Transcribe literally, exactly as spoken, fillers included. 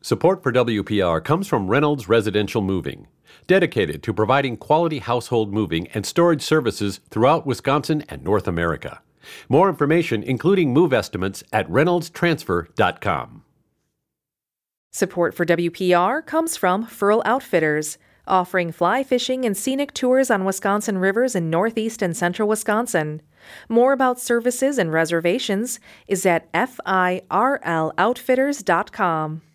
Support for W P R comes from Reynolds Residential Moving, dedicated to providing quality household moving and storage services throughout Wisconsin and North America. More information, including move estimates, at reynolds transfer dot com. Support for W P R comes from Furl Outfitters, offering fly fishing and scenic tours on Wisconsin rivers in northeast and central Wisconsin. More about services and reservations is at firl outfitters dot com.